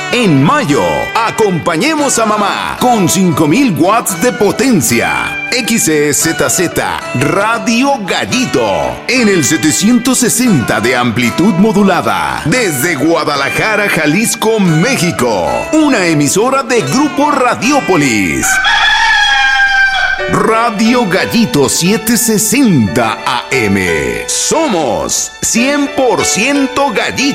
En mayo, acompañemos a mamá con 5000 watts de potencia. XEZZ Radio Gallito en el 760 de amplitud modulada desde Guadalajara, Jalisco, México. Una emisora de Grupo Radiópolis. Radio Gallito 760 AM. Somos 100% Gallito.